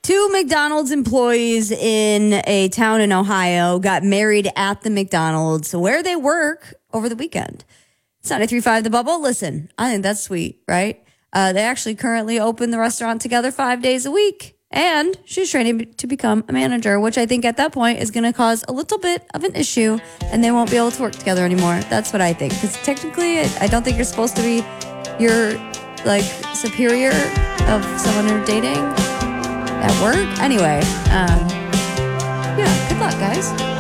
Two McDonald's employees in a town in Ohio got married at the McDonald's where they work over the weekend. It's 93.5 The Bubble. Listen, I think that's sweet, right? They actually currently open the restaurant together 5 days a week. And she's training to become a manager, which I think at that point is going to cause a little bit of an issue and they won't be able to work together anymore. That's what I think. Because technically, I don't think you're supposed to be your superior of someone you're dating at work. Anyway, yeah, good luck, guys.